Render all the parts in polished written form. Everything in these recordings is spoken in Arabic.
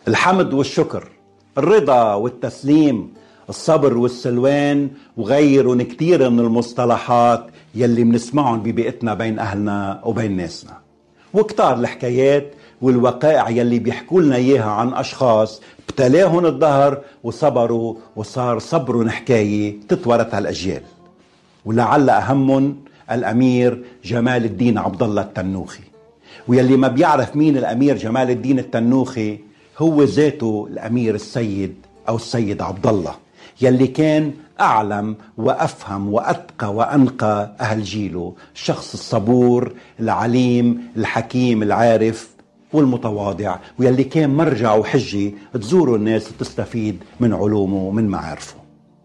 الحمد والشكر، الرضا والتسليم، الصبر والسلوان، وغيرهم كتير من المصطلحات يلي منسمعهم ببيئتنا بين أهلنا وبين ناسنا. وكتار الحكايات والوقائع يلي بيحكوا لنا إياها عن أشخاص ابتلاهم الدهر وصبروا وصار صبرهم حكاية تتوارثها الأجيال. ولعل أهمهم الأمير جمال الدين عبد الله التنوخي. ويلي ما بيعرف مين الأمير جمال الدين التنوخي، هو ذاته الأمير السيد أو السيد عبد الله، يلي كان أعلم وأفهم وأتقى وأنقى أهل جيله، الشخص الصبور العليم الحكيم العارف والمتواضع، ويلي كان مرجع وحجة تزوره الناس وتستفيد من علومه ومن معارفه.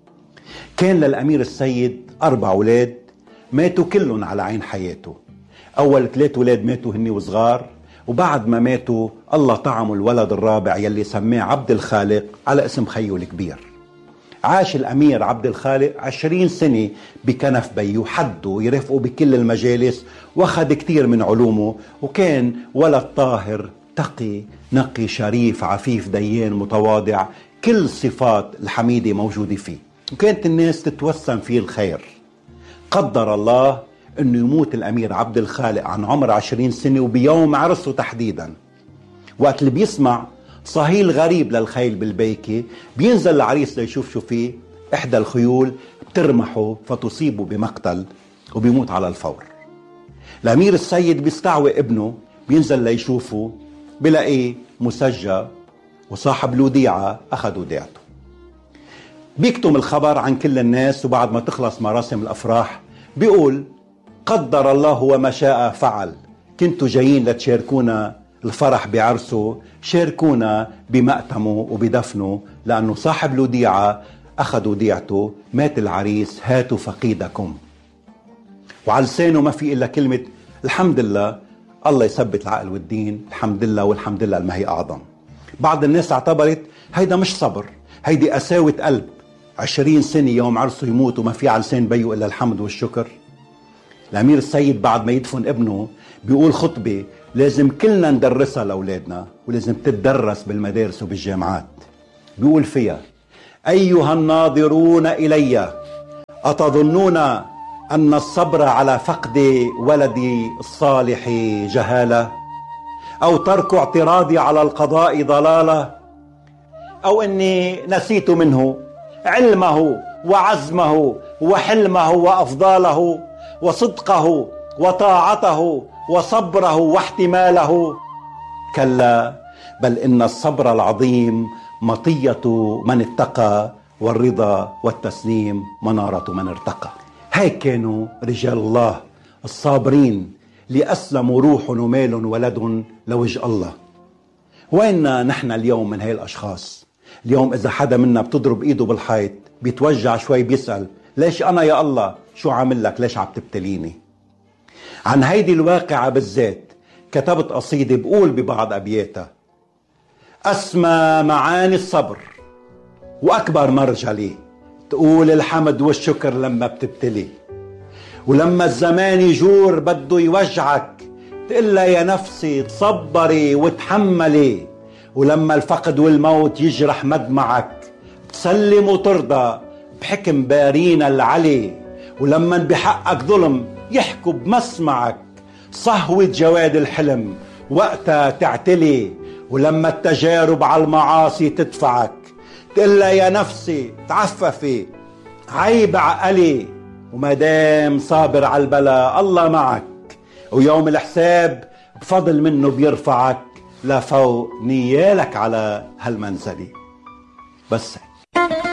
كان للأمير السيد 4 أولاد ماتوا كلهم على عين حياته. أول 3 أولاد ماتوا هني وصغار، وبعد ما ماتوا الله طعموا الولد الرابع يلي سماه عبد الخالق على اسم خيه الكبير. عاش الأمير عبد الخالق 20 سنة بكنف بيه، حده يرافقه بكل المجالس، واخذ كتير من علومه، وكان ولد طاهر تقي نقي شريف عفيف ديان متواضع، كل صفات الحميدة موجودة فيه، وكانت الناس تتوسم فيه الخير. قدر الله انه يموت الأمير عبد الخالق عن عمر 20 سنة وبيوم عرسه تحديدا. وقت اللي بيسمع صهيل غريب للخيل بالبيكة، بينزل العريس ليشوف شو فيه، إحدى الخيول بترمحه فتصيبه بمقتل وبيموت على الفور. الأمير السيد بيستعوي ابنه، بينزل ليشوفه، بلاقيه مسجى وصاحب الوديعة أخذ وديعته. بيكتم الخبر عن كل الناس، وبعد ما تخلص مراسم الأفراح بيقول: قدر الله وما شاء فعل، كنتوا جايين لتشاركونا الفرح بعرسه، شاركونا بمأتمه وبدفنه، لأنه صاحب الوديعة أخذ وديعته، مات العريس، هاتوا فقيدكم. وعلى لسانه ما في إلا كلمة الحمد لله، الله يثبت العقل والدين، الحمد لله والحمد لله ما هي أعظم. بعض الناس اعتبرت هيدا مش صبر، هيدي قساوة قلب، 20 سنة يوم عرسه يموت وما في على لسان بيه إلا الحمد والشكر. الأمير السيد بعد ما يدفن ابنه بيقول خطبة لازم كلنا ندرسها لأولادنا، ولازم تتدرس بالمدارس وبالجامعات. بيقول فيها: أيها الناظرون إلي، أتظنون أن الصبر على فقد ولدي الصالح جهالة، أو ترك اعتراضي على القضاء ضلالة، أو أني نسيت منه علمه وعزمه وحلمه وأفضاله وصدقه وطاعته وصبره واحتماله؟ كلا، بل إن الصبر العظيم مطية من اتقى، والرضا والتسليم منارة من ارتقى. هيك كانوا رجال الله الصابرين اللي أسلموا روح ومال ولد لوجه الله. وين نحن اليوم من هاي الأشخاص؟ اليوم إذا حدا منا بتضرب إيده بالحيط بيتوجع شوي بيسأل: ليش أنا يا الله؟ شو عامل لك؟ ليش عم تبتليني؟ عن هيدي الواقعة بالذات كتبت قصيدة بقول ببعض أبياتها: أسمى معاني الصبر وأكبر مرجلي، تقول الحمد والشكر لما بتبتلي، ولما الزمان يجور بده يوجعك تقلها يا نفسي تصبري وتحملي، ولما الفقد والموت يجرح مدمعك تسلم وترضى بحكم بارينا العلي، ولما بحقك ظلم يحكوا بمسمعك صهوة جواد الحلم وقتها تعتلي، ولما التجارب على المعاصي تدفعك تقلها يا نفسي تعففي عيب عقلي، ومادام صابر على البلاء الله معك، ويوم الحساب بفضل منه بيرفعك لفوق نيالك على هالمنزلي. بس